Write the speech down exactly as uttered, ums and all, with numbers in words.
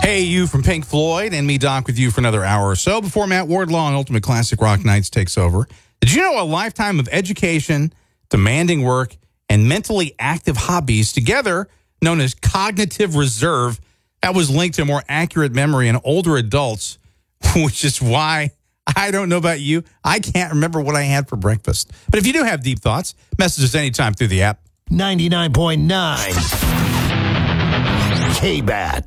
Hey, you from Pink Floyd and me, Doc, with you for another hour or so before Matt Wardlaw and Ultimate Classic Rock Nights takes over. Did you know a lifetime of education, demanding work, and mentally active hobbies together, known as cognitive reserve, that was linked to more accurate memory in older adults, which is why I don't know about you. I can't remember what I had for breakfast. But if you do have deep thoughts, message us anytime through the app. ninety-nine point nine K-Bat.